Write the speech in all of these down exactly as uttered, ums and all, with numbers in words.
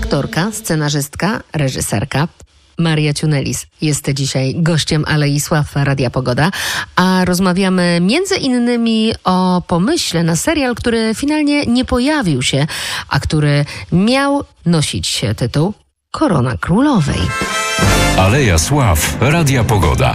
Aktorka, scenarzystka, reżyserka Maria Ciunelis jest dzisiaj gościem Alei Sław Radia Pogoda, a rozmawiamy między innymi o pomyśle na serial, który finalnie nie pojawił się, a który miał nosić tytuł Korona Królowej. Aleja Sław Radia Pogoda.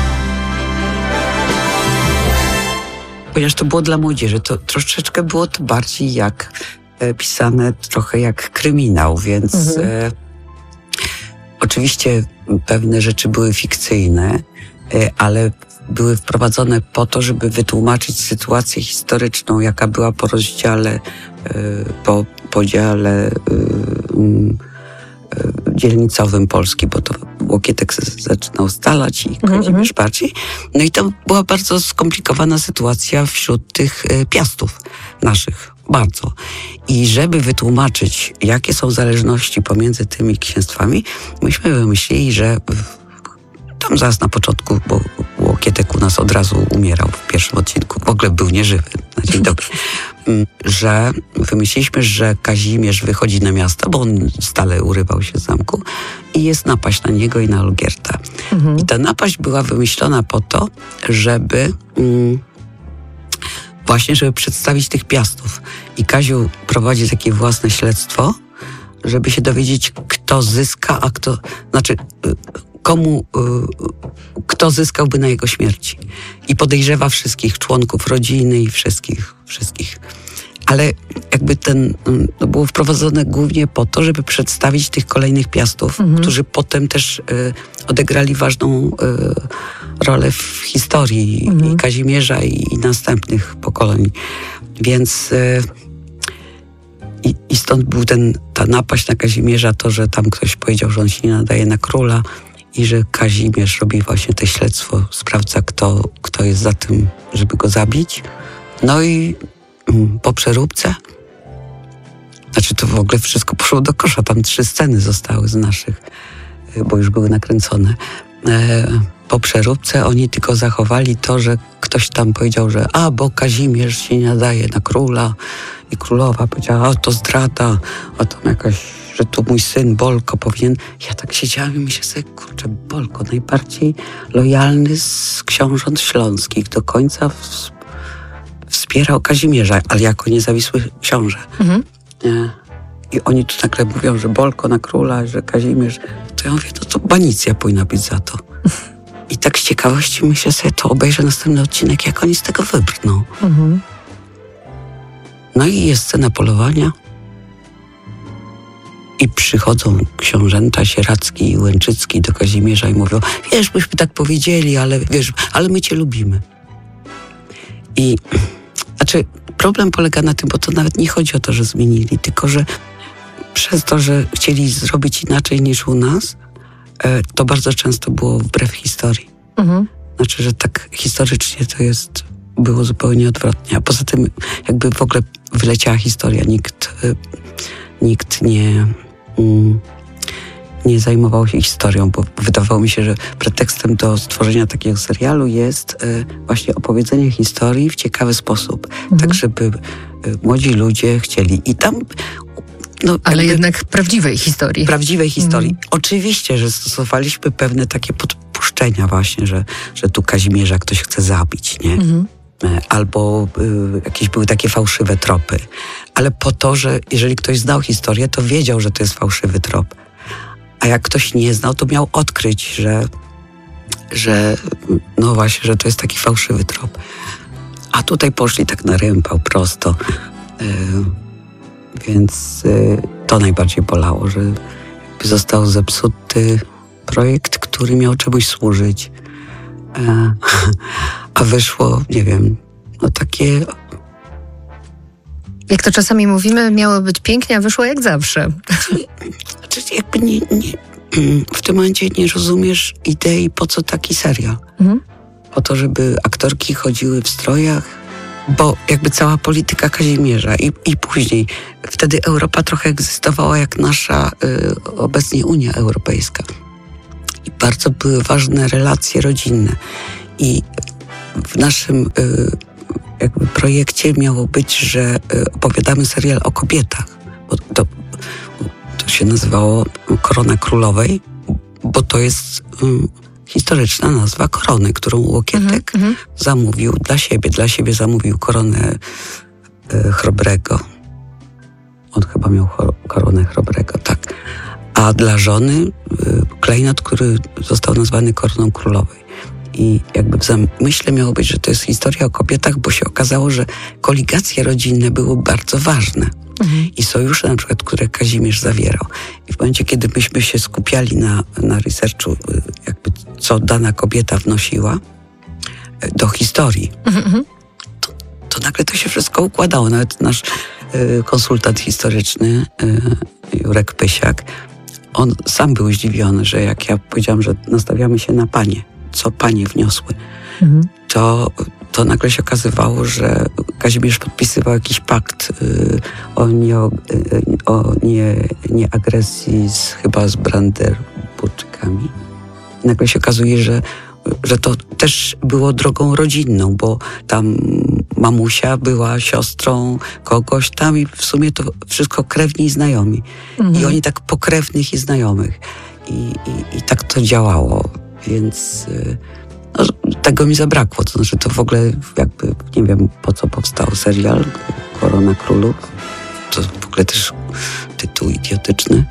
Ponieważ to było dla młodzieży, to troszeczkę było to bardziej jak e, pisane, trochę jak kryminał, więc mhm. e, oczywiście pewne rzeczy były fikcyjne, e, ale były wprowadzone po to, żeby wytłumaczyć sytuację historyczną, jaka była po rozdziale, e, po podziale e, e, dzielnicowym Polski, bo to Łokietek zaczynał stalać i Kazimierz mm-hmm. bardziej. No i to była bardzo skomplikowana sytuacja wśród tych y, piastów naszych. Bardzo. I żeby wytłumaczyć, jakie są zależności pomiędzy tymi księstwami, myśmy wymyślili, że tam zaraz na początku, bo Łokietek u nas od razu umierał w pierwszym odcinku, w ogóle był nieżywy na dzień dobry, że wymyśliliśmy, że Kazimierz wychodzi na miasto, bo on stale urywał się z zamku i jest napaść na niego i na Olgierda. Mhm. I ta napaść była wymyślona po to, żeby mm, właśnie, żeby przedstawić tych piastów. I Kaziu prowadzi takie własne śledztwo, żeby się dowiedzieć, kto zyska, a kto, znaczy komu, y, kto zyskałby na jego śmierci. I podejrzewa wszystkich członków rodziny i wszystkich, wszystkich. Ale jakby ten, to było wprowadzone głównie po to, żeby przedstawić tych kolejnych piastów, mhm. którzy potem też y, odegrali ważną y, rolę w historii mhm. i Kazimierza i, i następnych pokoleń. Więc y, i, i stąd był ten, ta napaść na Kazimierza, to, że tam ktoś powiedział, że on się nie nadaje na króla i że Kazimierz robi właśnie to śledztwo, sprawdza, kto, kto jest za tym, żeby go zabić. No i mm, po przeróbce, znaczy to w ogóle wszystko poszło do kosza, tam trzy sceny zostały z naszych, bo już były nakręcone. E, po przeróbce oni tylko zachowali to, że ktoś tam powiedział, że a, bo Kazimierz się nie nadaje na króla i królowa powiedziała, a to zdrada, a tam jakaś, że tu mój syn Bolko powinien. Ja tak siedziałam i myślę sobie, kurczę, Bolko, najbardziej lojalny z książąt śląskich, do końca w, wspierał Kazimierza, ale jako niezawisły książę. Mhm. I oni tu nagle mówią, że Bolko na króla, że Kazimierz. To ja mówię, no to banicja powinna być za to. I tak z ciekawości myślę sobie, to obejrzę następny odcinek, jak oni z tego wybrną. Mhm. No i jest scena polowania. I przychodzą książęta Sieradzki i Łęczycki do Kazimierza i mówią, wiesz, byśmy tak powiedzieli, ale wiesz, ale my cię lubimy. I znaczy problem polega na tym, bo to nawet nie chodzi o to, że zmienili, tylko że przez to, że chcieli zrobić inaczej niż u nas, to bardzo często było wbrew historii. Mhm. Znaczy, że tak historycznie to jest, było zupełnie odwrotnie. A poza tym jakby w ogóle wyleciała historia. Nikt, nikt nie, nie zajmował się historią, bo wydawało mi się, że pretekstem do stworzenia takiego serialu jest właśnie opowiedzenie historii w ciekawy sposób. Mhm. Tak, żeby młodzi ludzie chcieli. I tam No, Ale jednak prawdziwej historii. Prawdziwej historii. Mm. Oczywiście, że stosowaliśmy pewne takie podpuszczenia właśnie, że, że tu Kazimierza ktoś chce zabić, nie? Mm. Albo y, jakieś były takie fałszywe tropy. Ale po to, że jeżeli ktoś znał historię, to wiedział, że to jest fałszywy trop. A jak ktoś nie znał, to miał odkryć, że, że no właśnie, że to jest taki fałszywy trop. A tutaj poszli tak na rympał prosto. Y, Więc y, to najbardziej bolało, że został zepsuty projekt, który miał czemuś służyć. E, a wyszło, nie wiem, no takie... Jak to czasami mówimy, miało być pięknie, a wyszło jak zawsze. Znaczy jakby nie, nie, w tym momencie nie rozumiesz idei, po co taki serial. Mhm. Po to, żeby aktorki chodziły w strojach, bo jakby cała polityka Kazimierza i, i później, wtedy Europa trochę egzystowała jak nasza y, obecnie Unia Europejska. I bardzo były ważne relacje rodzinne. I w naszym y, jakby projekcie miało być, że y, opowiadamy serial o kobietach. Bo to, to się nazywało Korona Królowej, bo to jest um, historyczna nazwa korony, którą Łokietek mm-hmm. zamówił dla siebie. Dla siebie zamówił koronę y, Chrobrego. On chyba miał chor- koronę Chrobrego, tak. A dla żony y, klejnot, który został nazwany Koroną Królowej. I jakby w zamyśle miało być, że to jest historia o kobietach, bo się okazało, że koligacje rodzinne były bardzo ważne. Mhm. I sojusze na przykład, które Kazimierz zawierał. I w momencie, kiedy myśmy się skupiali na, na researchu, jakby co dana kobieta wnosiła do historii, mhm. to, to nagle to się wszystko układało. Nawet nasz y, konsultant historyczny, y, Jurek Pysiak, on sam był zdziwiony, że jak ja powiedziałam, że nastawiamy się na panie, co panie wniosły, mhm. to, to nagle się okazywało, że Kazimierz podpisywał jakiś pakt y, o, nie, y, o nie, nie agresji z, chyba z Brandenburczykami. Nagle się okazuje, że, że to też było drogą rodzinną, bo tam mamusia była siostrą kogoś tam i w sumie to wszystko krewni i znajomi. Mhm. I oni tak pokrewnych i znajomych. I, i, i tak to działało. Więc no, tego mi zabrakło. To znaczy to w ogóle jakby, nie wiem po co powstał serial Korona Królów. To w ogóle też tytuł idiotyczny.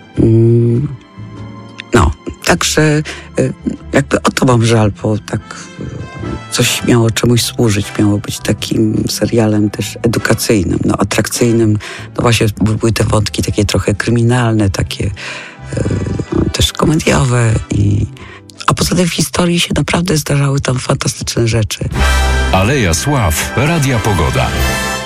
No, także jakby o to mam żal, bo tak coś miało czemuś służyć. Miało być takim serialem też edukacyjnym, no atrakcyjnym. No właśnie były te wątki takie trochę kryminalne, takie no, też komediowe i a poza tym w historii się naprawdę zdarzały tam fantastyczne rzeczy. Aleja Sław, Radia Pogoda.